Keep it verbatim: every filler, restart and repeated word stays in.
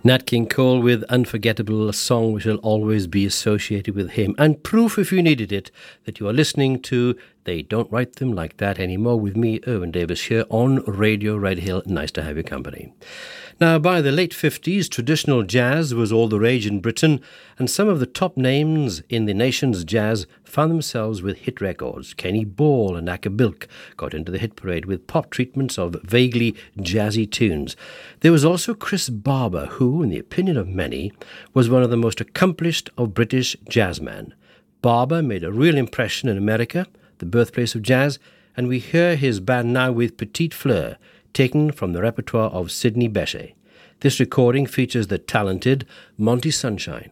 Nat King Cole with Unforgettable, a song which will always be associated with him, and proof, if you needed it, that you are listening to They Don't Write Them Like That Anymore with me, Erwin Davis, here on Radio Red Hill. Nice to have your company. Now, by the late fifties, traditional jazz was all the rage in Britain, and some of the top names in the nation's jazz found themselves with hit records. Kenny Ball and Acker Bilk got into the hit parade with pop treatments of vaguely jazzy tunes. There was also Chris Barber, who, in the opinion of many, was one of the most accomplished of British jazzmen. Barber made a real impression in America, the birthplace of jazz, and we hear his band now with Petite Fleur, taken from the repertoire of Sidney Bechet. This recording features the talented Monty Sunshine.